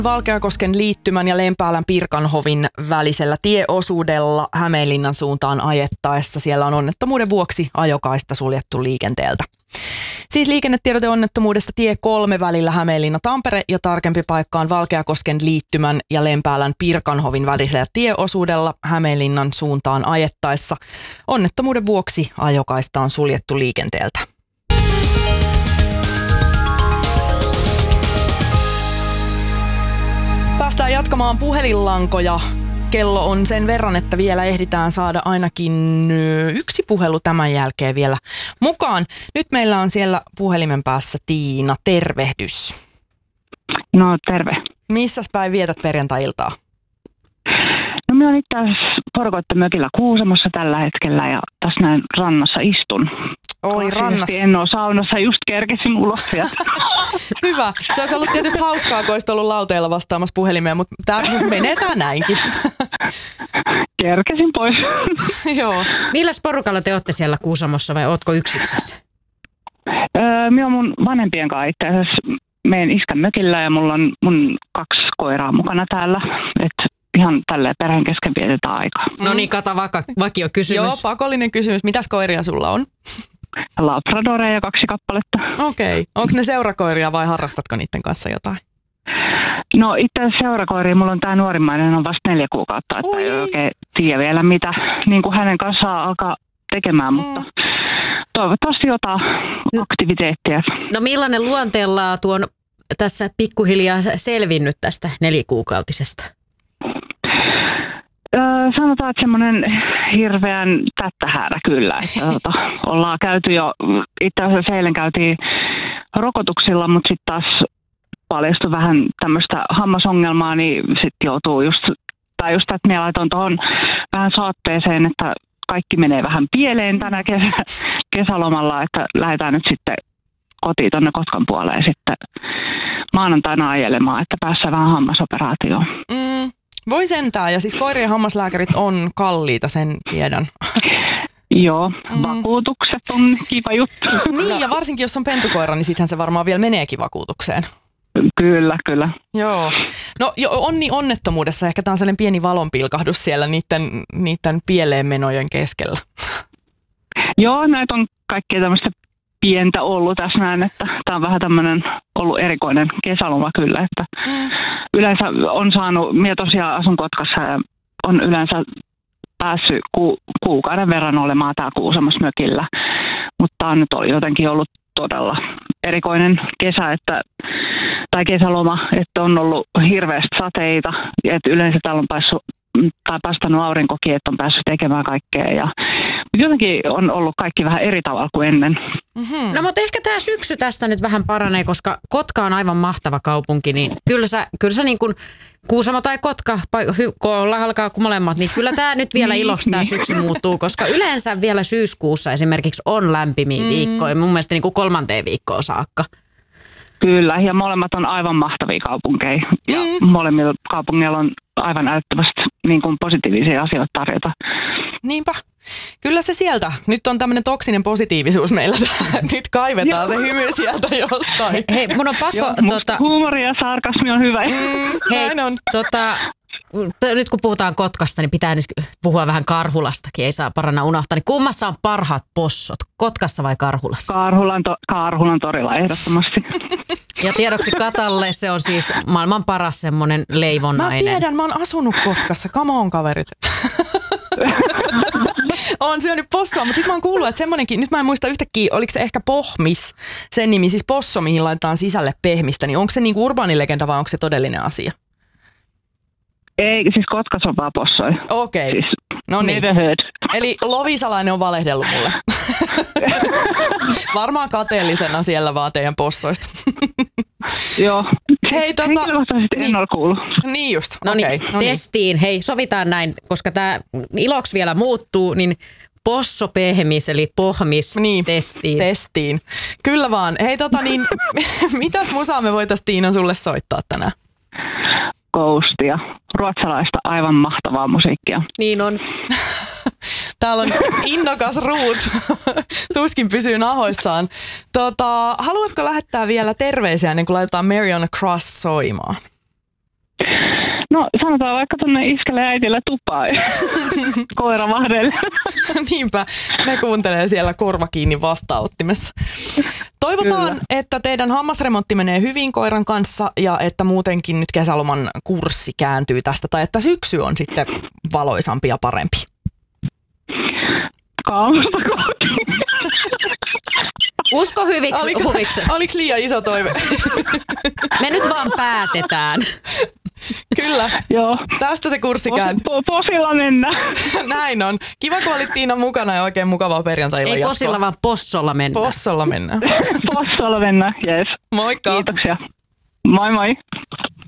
Valkeakosken liittymän ja Lempäälän Pirkanhovin välisellä tieosuudella Hämeenlinnan suuntaan ajettaessa. Siellä on onnettomuuden vuoksi ajokaista suljettu liikenteeltä. Siis liikennetiedote onnettomuudesta tie 3 välillä Hämeenlinna-Tampere ja tarkempi paikka on Valkeakosken liittymän ja Lempäälän Pirkanhovin välisellä tieosuudella Hämeenlinnan suuntaan ajettaessa. Onnettomuuden vuoksi ajokaista on suljettu liikenteeltä. Päästään jatkamaan puhelinlankoja. Kello on sen verran, että vielä ehditään saada ainakin yksi puhelu tämän jälkeen vielä mukaan. Nyt meillä on siellä puhelimen päässä Tiina. Tervehdys. No terve. Missäs päin vietät perjantai-iltaa? No minä olen itse asiassa porukoitten mökillä Kuusamossa tällä hetkellä ja tässä näin rannassa istun. Oi rannassa. En ole saunassa, just kerkesin ulos sieltä. Hyvä. Se olisi ollut tietysti hauskaa, kun olisit ollut lauteilla vastaamassa puhelimeen, mutta tämä menee näinkin. Kerkesin pois. Joo. Milläs porukalla te olette siellä Kuusamossa vai ootko yksiksessä? Minä olen mun vanhempien kanssa itse asiassa. Meen iskän mökillä ja mulla on mun 2 koiraa mukana täällä. Et ihan tälleen perheen kesken vietetään aikaa. No niin, kata vakio kysymys. Joo, pakollinen kysymys. Mitäs koiria sulla on? Labradoreja 2 kappaletta. Okei. Onko ne seurakoiria vai harrastatko niiden kanssa jotain? No itse asiassa seurakoiria, mulla on tää nuorimmainen on vasta 4 kuukautta, että ei oikein tiedä vielä mitä niin kuin hänen kanssaan alkaa tekemään, mutta toivottavasti jotain aktiviteettia. No millainen luonteenlaatu on tässä pikkuhiljaa selvinnyt tästä 4-kuukautisesta? Sanotaan, että semmoinen hirveän tättähäärä kyllä. Että, ollaan käyty jo, itse asiassa eilen käytiin rokotuksilla, mutta sitten taas paljastui vähän tämmöistä hammasongelmaa, niin sitten joutuu just että minä laitoin tuohon vähän saatteeseen, että kaikki menee vähän pieleen tänä kesälomalla, että lähdetään nyt sitten kotiin tuonne Kotkan puoleen sitten maanantaina ajelemaan, että päässään vähän hammasoperaatioon. Voi sentään, ja siis koirien hammaslääkärit on kalliita, sen tiedän. Joo, vakuutukset on kiva juttu. Niin, ja varsinkin jos on pentukoira, niin sittenhän se varmaan vielä meneekin vakuutukseen. Kyllä. Joo. No onnettomuudessa ehkä tämä on sellainen pieni valonpilkahdus siellä niiden pieleen menojen keskellä. Joo, näitä on kaikkea tämmöistä pientä ollut tässä näin, että tämä on vähän tämmöinen ollut erikoinen kesäloma kyllä, että yleensä on saanut, minä tosiaan asun Kotkassa ja on yleensä päässyt kuukauden verran olemaan täällä Kuusamossa mökillä, mutta tämä on nyt jotenkin ollut todella erikoinen kesä, tai kesäloma, että on ollut hirveästi sateita, että yleensä täällä on paistanut aurinkokin, että on päässyt tekemään kaikkea ja jotenkin on ollut kaikki vähän eri tavalla kuin ennen. Mm-hmm. No mutta ehkä tämä syksy tästä nyt vähän paranee, koska Kotka on aivan mahtava kaupunki, niin kyllä sä niin kuin Kuusamo tai Kotka, kun alkaa molemmat, niin kyllä tämä nyt vielä iloksi tämä syksy muuttuu, koska yleensä vielä syyskuussa esimerkiksi on lämpimiä viikkoja, mun mielestä niin kuin 3. viikkoon saakka. Kyllä, ja molemmat on aivan mahtavia kaupunkeja. Ja molemmilla kaupungeilla on aivan älyttömästi niin kuin positiivisia asioita tarjota. Niinpä. Kyllä se sieltä. Nyt on tämmöinen toksinen positiivisuus meillä. Nyt kaivetaan se hymy sieltä jostain. Hei, mun on pakko... Huumori ja sarkasmi on hyvä. Hei, nyt kun puhutaan Kotkasta, niin pitää nyt puhua vähän Karhulastakin. Ei saa paranna unohtaa. Niin kummassa on parhaat possot? Kotkassa vai Karhulassa? Karhulan torilla ehdottomasti. Ja tiedoksi Katalle, se on siis maailman paras semmoinen leivonnainen. Mä tiedän, mä oon asunut Kotkassa. Come on, kaverit. Oon syönyt possoa, mutta sit mä oon kuullut, että semmonenkin, nyt mä en muista yhtäkkiä, oliko se ehkä pohmis, sen nimi, siis posso, mihin laitetaan sisälle pehmistä, niin onko se niinku urbaanilegenda vai onko se todellinen asia? Ei, siis Kotkassa on vaan possoja. Okei. Siis, no niin. Never heard. Eli Lovisalainen on valehdellut mulle. Varmaan kateellisena siellä vaan teidän possoista. Joo. Hei, henkilökohtaisesti en ole kuullut. Niin just. No niin, testiin. Hei, sovitaan näin, koska tämä iloksi vielä muuttuu, niin posso pehmis, eli pohmis niin, testiin. Kyllä vaan. Hei, mitäs musaa me voitaisiin Tiina sulle soittaa tänään? Ghostia. Ruotsalaista aivan mahtavaa musiikkia. Niin on. Täällä on innokas Ruut. Tuskin pysyy nahoissaan. Haluatko lähettää vielä terveisiä ennen kuin laitetaan Mary on a Cross soimaan? No sanotaan vaikka tuonne iskelle äitille tupaan koira vahdelle. Niinpä, ne kuuntelee siellä korva kiinni vastaanottimessa. Toivotaan, että teidän hammasremontti menee hyvin koiran kanssa ja että muutenkin nyt kesäloman kurssi kääntyy tästä tai että syksy on sitten valoisampi ja parempi. Kaamasta kohti. Usko huviksesi. Oliko liian iso toive? Me nyt vaan päätetään. Kyllä. Joo. Tästä se kurssi kääntyy. Posilla mennään. Näin on. Kiva, kun olit Tiina mukana ja oikein mukavaa perjantai-illan Ei jatkoa. posilla, vaan possolla mennään. Possolla mennään. Possolla mennään, jees. Moikka. Kiitoksia. Moi moi.